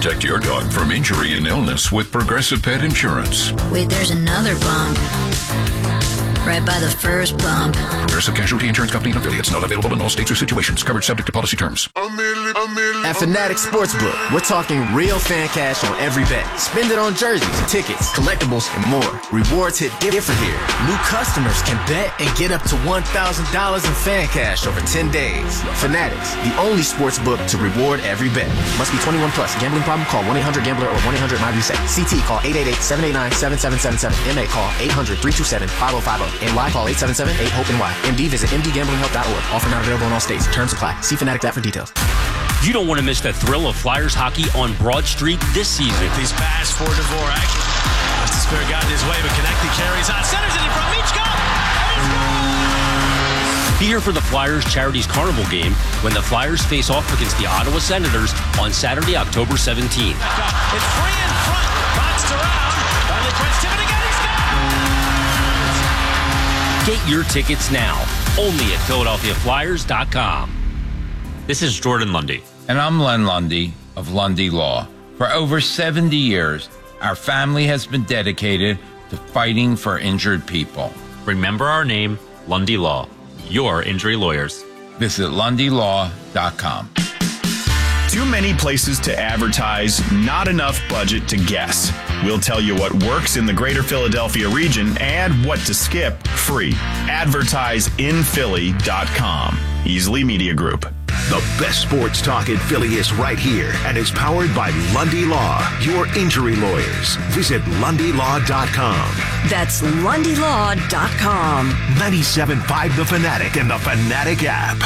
Protect your dog from injury and illness with Progressive Pet Insurance. Wait, there's another bump. Right by the first bump. Progressive Casualty Insurance Company and affiliates. Not available in all states or situations. Coverage subject to policy terms. At Fanatics Sportsbook, we're talking real fan cash on every bet. Spend it on jerseys, tickets, collectibles, and more. Rewards hit different here. New customers can bet and get up to $1,000 in fan cash over 10 days. Fanatics, the only sportsbook to reward every bet. Must be 21 plus. Gambling problem? Call 1-800-GAMBLER or 1-800-MY-RESET. CT, call 888-789-7777. MA, call 800-327-5050. NY, call 877-8-HOPE-NY. MD, visit mdgamblinghelp.org. Offer not available in all states. Terms apply. See Fanatics app for details. You don't want to miss the thrill of Flyers hockey on Broad Street this season. These pass for Dvorak. Spirit got in his way, but connected carries on. Centers it in front. Michko! Be here for the Flyers Charities Carnival game when the Flyers face off against the Ottawa Senators on Saturday, October 17th. It's free in front. Boxed around. Finally, Prince Tippett again. He scores! Get your tickets now, only at PhiladelphiaFlyers.com. This is Jordan Lundy. And I'm Len Lundy of Lundy Law. For over 70 years, our family has been dedicated to fighting for injured people. Remember our name, Lundy Law. Your injury lawyers. Visit LundyLaw.com. Too many places to advertise, not enough budget to guess. We'll tell you what works in the greater Philadelphia region and what to skip free. AdvertiseInPhilly.com. Easily Media Group. The best sports talk in Philly is right here and is powered by Lundy Law, your injury lawyers. Visit LundyLaw.com. That's LundyLaw.com. 97.5 The Fanatic and the Fanatic app.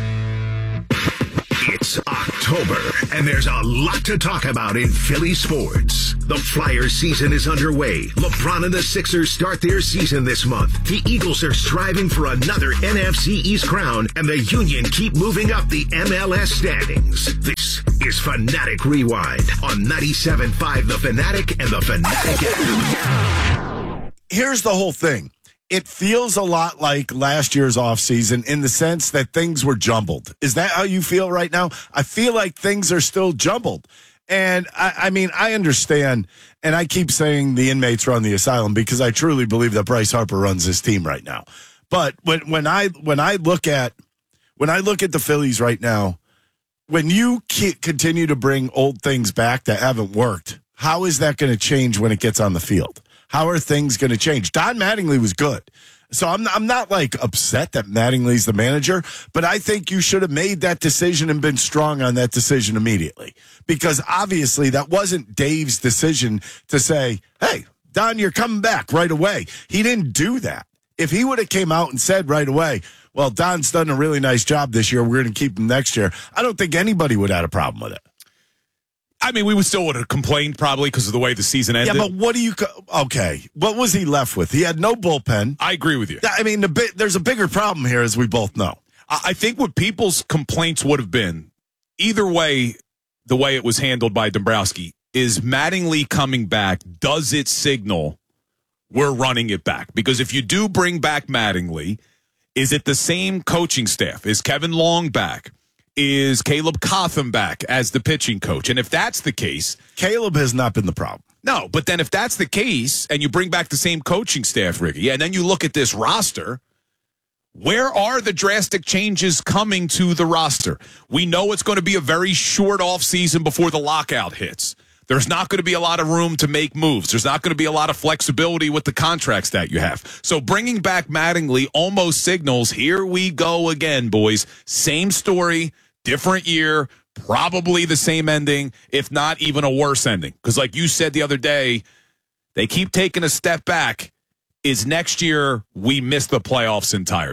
It's October, and there's a lot to talk about in Philly sports. The Flyers season is underway. LeBron and the Sixers start their season this month. The Eagles are striving for another NFC East crown, and the Union keep moving up the MLS standings. This is Fanatic Rewind on 97.5 The Fanatic and the Fanatic app. Here's the whole thing. It feels a lot like last year's offseason in the sense that things were jumbled. Is that how you feel right now? I feel like things are still jumbled. And I mean, I understand, and I keep saying the inmates run the asylum because I truly believe that Bryce Harper runs his team right now. But when I look at the Phillies right now, when you continue to bring old things back that haven't worked, how is that going to change when it gets on the field? How are things going to change? Don Mattingly was good. So I'm not like upset that Mattingly's the manager, but I think you should have made that decision and been strong on that decision immediately. Because obviously that wasn't Dave's decision to say, hey, Don, you're coming back right away. He didn't do that. If he would have came out and said right away, well, Don's done a really nice job this year, we're going to keep him next year, I don't think anybody would have had a problem with it. I mean, we still would have complained probably because of the way the season ended. Yeah, but what what was he left with? He had no bullpen. I agree with you. I mean, there's a bigger problem here, as we both know. I think what people's complaints would have been, either way, the way it was handled by Dombrowski, is Mattingly coming back, does it signal we're running it back? Because if you do bring back Mattingly, is it the same coaching staff? Is Kevin Long back? Is Caleb Cotham back as the pitching coach? And if that's the case... Caleb has not been the problem. No, but then if that's the case, and you bring back the same coaching staff, Ricky, and then you look at this roster, where are the drastic changes coming to the roster? We know it's going to be a very short offseason before the lockout hits. There's not going to be a lot of room to make moves. There's not going to be a lot of flexibility with the contracts that you have. So bringing back Mattingly almost signals, here we go again, boys. Same story. Different year, probably the same ending, if not even a worse ending. Because like you said the other day, they keep taking a step back. Is next year we miss the playoffs entirely?